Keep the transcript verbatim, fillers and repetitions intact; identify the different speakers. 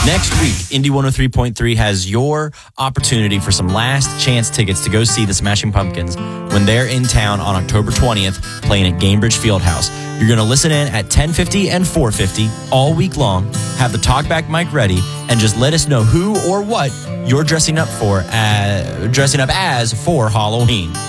Speaker 1: Next week, Indy one oh three point three has your opportunity for some last chance tickets to go see the Smashing Pumpkins when they're in town on October twentieth, playing at Gainbridge Fieldhouse. You're going to listen in at ten fifty and four fifty all week long, have the talkback mic ready, and just let us know who or what you're dressing up for, uh, dressing up as for Halloween.